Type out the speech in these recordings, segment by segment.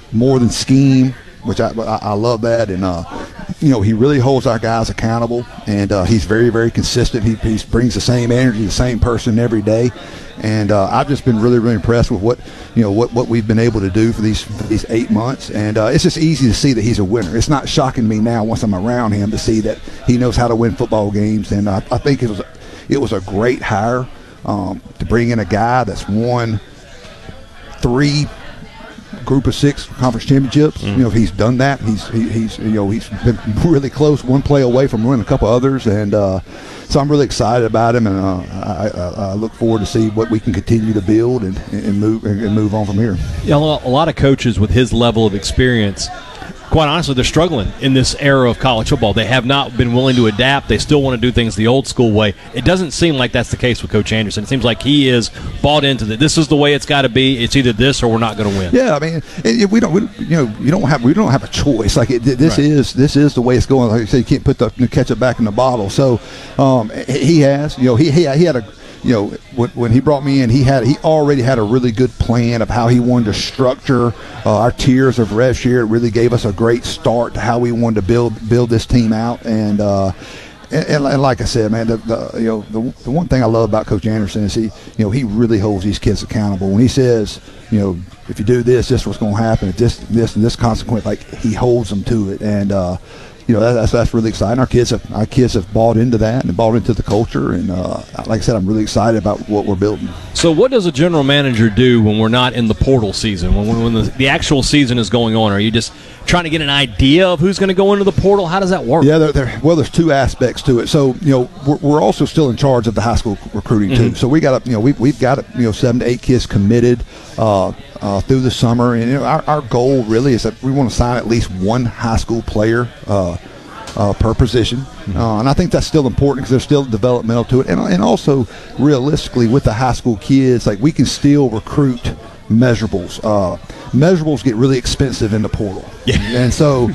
more than scheme, which I love that. And, he really holds our guys accountable, and he's very, very consistent. He brings the same energy, the same person every day. And I've just been really, really impressed with what we've been able to do for these 8 months. And it's just easy to see that he's a winner. It's not shocking me now once I'm around him to see that he knows how to win football games. And I think it was a great hire to bring in a guy that's won 3 Group of 6 conference championships. He's done that. He's been really close, one play away from winning a couple others, and so I'm really excited about him, and I look forward to see what we can continue to build and move on from here. Yeah, a lot of coaches with his level of experience, quite honestly, they're struggling in this era of college football. They have not been willing to adapt. They still want to do things the old school way. It doesn't seem like that's the case with Coach Anderson. It seems like he is bought into that. This is the way it's got to be. It's either this or we're not going to win. Yeah, I mean, we don't have a choice. Like this is the way it's going. Like you said, you can't put the ketchup back in the bottle. So he has. He had a. When he brought me in, he already had a really good plan of how he wanted to structure our tiers of rev share. It really gave us a great start to how we wanted to build this team out. And like I said, man, the one thing I love about Coach Anderson is he really holds these kids accountable. When he says, if you do this is what's going to happen. If this consequence, like he holds them to it. And that's really exciting. Our kids have bought into that and bought into the culture, and like I said, I'm really excited about what we're building. So what does a general manager do when we're not in the portal season, when the actual season is going on? Are you just trying to get an idea of who's going to go into the portal? How does that work? Yeah, there's 2 aspects to it. So we're also still in charge of the high school recruiting too. So we got we've got 7 to 8 kids committed through the summer, and our goal really is that we want to sign at least 1 high school player per position, and I think that's still important because there's still developmental to it, and also realistically with the high school kids, like we can still recruit measurables. Measurables get really expensive in the portal, and so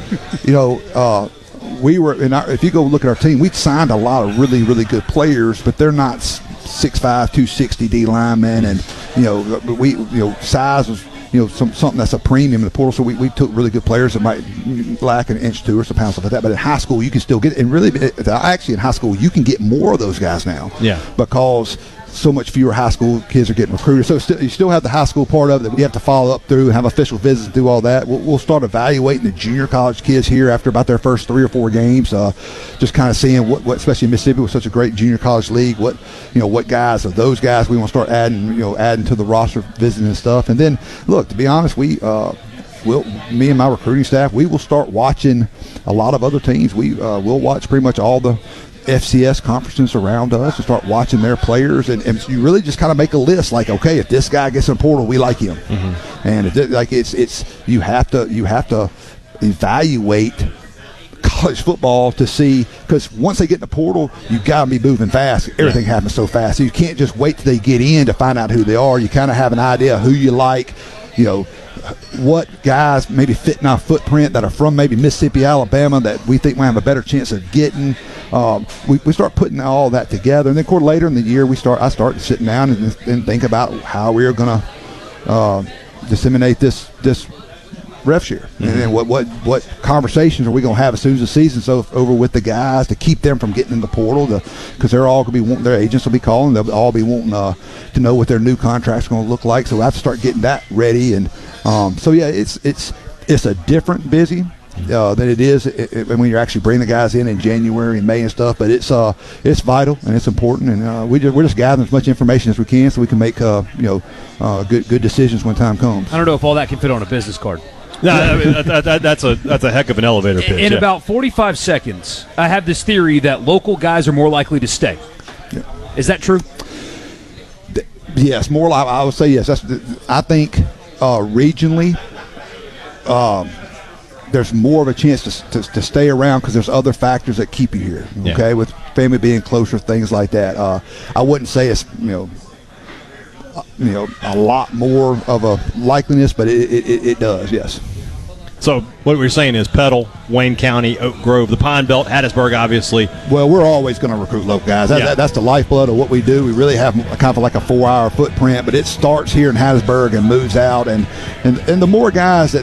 we were if you go look at our team, we signed a lot of really, really good players, but they're not 6'5", 260 D linemen, and size was something that's a premium in the portal. So we took really good players that might lack an inch, 2 or some pounds, stuff like that. But in high school, you can still get it. And really, actually in high school, you can get more of those guys now. Yeah. Because so much fewer high school kids are getting recruited. So you still have the high school part of it that we have to follow up through and have official visits and do all that. We'll start evaluating the junior college kids here after about their first 3 or 4 games, just kind of seeing what especially in Mississippi with such a great junior college league, what guys of those guys we want to start adding to the roster, visiting and stuff. And then, look, to be honest, me and my recruiting staff, we will start watching a lot of other teams. We'll watch pretty much all the FCS conferences around us and start watching their players, and you really just kind of make a list like, okay, if this guy gets in the portal, we like him. And you have to evaluate college football to see, because once they get in the portal, you got to be moving fast. Everything happens so fast, so you can't just wait till they get in to find out who they are. You kind of have an idea who you like, what guys maybe fit in our footprint that are from maybe Mississippi, Alabama, that we think might have a better chance of getting. We start putting all that together, and then later in the year I start sitting down and think about how we are going to disseminate this rev share, and then what conversations are we going to have as soon as the season's over with the guys to keep them from getting in the portal, because they're all going to be wanting, their agents will be calling, they'll all be wanting to know what their new contract's going to look like. So I have to start getting that ready, and it's a different busy than it is when you're actually bringing the guys in January and May and stuff. But it's vital and it's important, and we're just gathering as much information as we can so we can make good decisions when time comes. I don't know if all that can fit on a business card. No, I mean, that's a heck of an elevator pitch. In about 45 seconds, I have this theory that local guys are more likely to stay. Yeah. Is that true? Yes, more like, I would say yes. I think regionally, there's more of a chance to stay around because there's other factors that keep you here. Okay, with family being closer, things like that. I wouldn't say it's a lot more of a likeliness, but it does, yes. So what we're saying is Petal, Wayne County, Oak Grove, the Pine Belt, Hattiesburg, obviously. Well, we're always going to recruit local guys. That's the lifeblood of what we do. We really have kind of like a 4-hour footprint, but it starts here in Hattiesburg and moves out. And the more guys that